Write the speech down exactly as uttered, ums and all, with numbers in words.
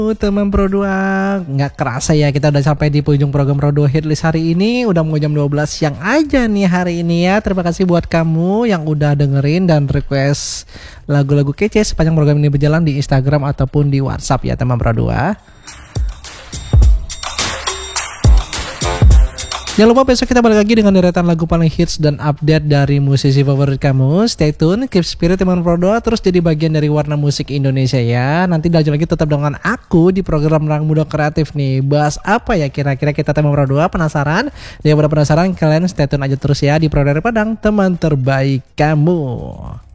Teman Pro dua, nggak kerasa ya kita udah sampai di penghujung program Pro dua Hitlist hari ini. Udah mau jam dua belas siang aja nih hari ini ya. Terima kasih buat kamu yang udah dengerin dan request lagu-lagu kece sepanjang program ini berjalan di Instagram ataupun di WhatsApp ya teman Pro dua. Jangan lupa besok kita balik lagi dengan deretan lagu paling hits dan update dari musisi favorit kamu. Stay tune, keep spirit teman Pro dua, terus jadi bagian dari warna musik Indonesia ya. Nanti lanjut lagi tetap dengan aku di program Rang Muda Kreatif nih. Bahas apa ya kira-kira kita teman Pro dua, penasaran? Dia pada penasaran, kalian stay tune aja terus ya di Pro dari Padang, teman terbaik kamu.